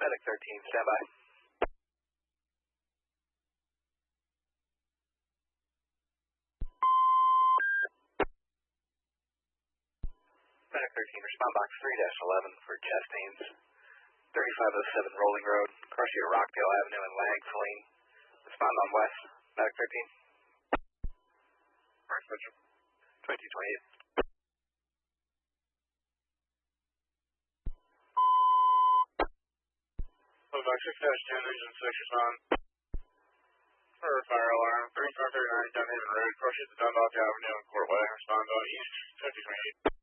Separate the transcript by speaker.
Speaker 1: Medic 13, stand by. Medic 13, respond box 3-11 for chest pains. 3507 Rolling Road, crossing at Rockdale Avenue and Lag, Saline. Respond on west. Medic 13. First picture. 2228. Box 6-10, Region 6, respond. For fire alarm, 3539 Dunhaven Road, crossing at Dundalk Avenue and Courtway. Respond on east, 2028.